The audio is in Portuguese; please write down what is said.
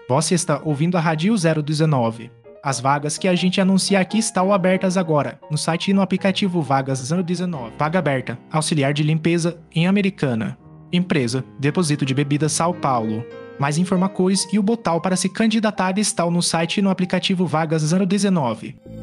Você está ouvindo a Rádio 019. As vagas que a gente anuncia aqui estão abertas agora, no site e no aplicativo Vagas 019. Vaga aberta, auxiliar de limpeza em Americana. Empresa, Depósito de Bebidas São Paulo. Mais informações e o botão para se candidatar estão no site e no aplicativo Vagas 019.